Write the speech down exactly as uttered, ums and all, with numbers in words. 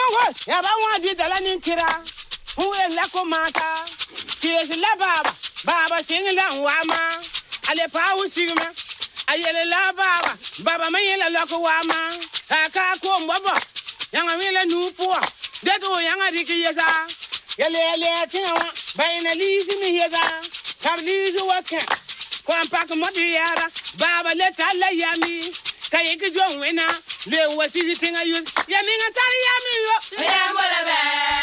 wo ya ba wa di dala nin kira hu la ko mata kies la baba baba sing la wa ma ale pa wu sigma ayele la baba baba ma yela la ko wa ma aka ko mbobo yanga mi la nu po de do yanga diki yesa yele yele tinwa bayna lizi mi yesa kablizi waka ko ampak mo di yara baba le tala yami kay ki jo wena le wasi tinga yus yami nga tari yami yo me ambola be